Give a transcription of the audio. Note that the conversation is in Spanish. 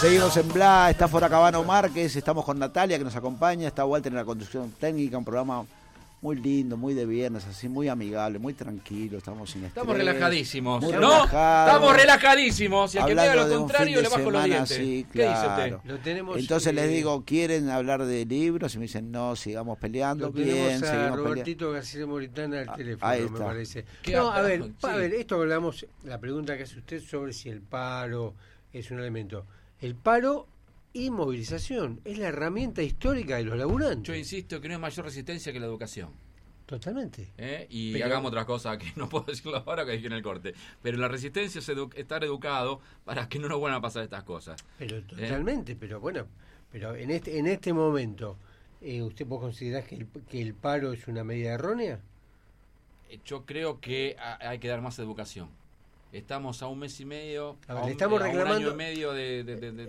Seguimos en Bla, está Foracabano Márquez, estamos con Natalia que nos acompaña, está Walter en la conducción técnica, un programa muy lindo, muy de viernes, así muy amigable, muy tranquilo, estamos sin estrés. Estamos relajadísimos. Muy ¿No? relajados. Estamos relajadísimos. Y al que me Hablando diga de lo un contrario fin le de bajo los semana, dientes. sí, ¿Qué dice claro. usted? Lo tenemos, Entonces les digo, ¿quieren hablar de libros? Y me dicen, no, sigamos peleando. lo Bien, tenemos a seguimos Robertito García Moritana al teléfono, ahí me está. parece. ¿Qué No, habla? a ver, Sí. esto hablamos, la pregunta que hace usted sobre si el paro es un elemento. El paro y movilización es la herramienta histórica de los laburantes. Yo insisto que no hay mayor resistencia que la educación. Totalmente. Y Pero- hagamos otras cosas que no puedo decirlo ahora que dije en el corte. Pero la resistencia es estar educado para que no nos vuelvan a pasar estas cosas. Pero totalmente, pero bueno, pero en este momento, ¿usted puede considerar que el paro es una medida errónea? Yo creo que hay que dar más educación. Estamos a un mes y medio, A ver, a le un estamos año reclamando- y medio de